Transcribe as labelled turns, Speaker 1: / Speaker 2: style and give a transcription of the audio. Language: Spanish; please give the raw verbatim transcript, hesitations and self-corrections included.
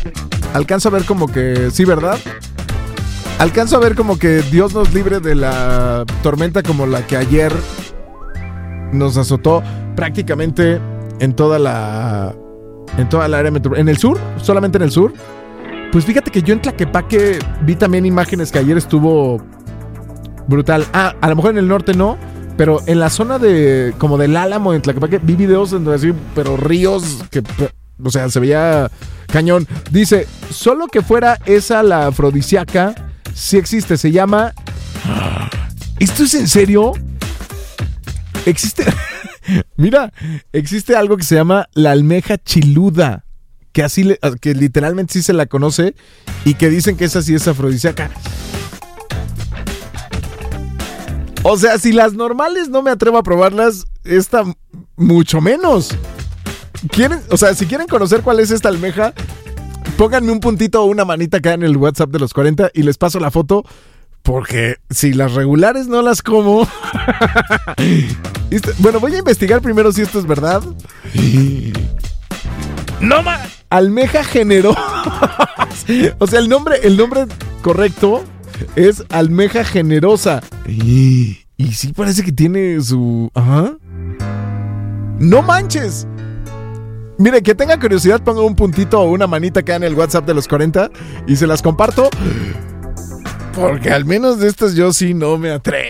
Speaker 1: alcanzo a ver como que, sí, ¿verdad? Alcanzo a ver como que Dios nos libre de la tormenta como la que ayer nos azotó prácticamente en toda la en toda la área metropolitana. En el sur, solamente en el sur. Pues fíjate que yo en Tlaquepaque vi también imágenes que ayer estuvo brutal. Ah, a lo mejor en el norte no, pero en la zona de como del Álamo en Tlaquepaque vi videos en donde así, pero ríos que, o sea, se veía cañón. Dice, solo que fuera esa la afrodisíaca, sí existe, se llama... ¿Esto es en serio? Existe... Mira, existe algo que se llama la almeja chiluda, que así, le, que literalmente sí se la conoce y que dicen que esa sí es afrodisíaca. O sea, si las normales no me atrevo a probarlas, esta mucho menos. ¿Quieren? O sea, si quieren conocer cuál es esta almeja, pónganme un puntito o una manita acá en el WhatsApp de los cuarenta y les paso la foto. Porque si las regulares no las como... Bueno, voy a investigar primero si esto es verdad. ¡No más! Almeja generosa. O sea, el nombre, el nombre correcto es almeja generosa. Y, y sí parece que tiene su... Ajá. ¡No manches! Mire, que tenga curiosidad, ponga un puntito o una manita acá en el WhatsApp de los cuarenta y se las comparto. Porque al menos de estas yo sí no me atrevo.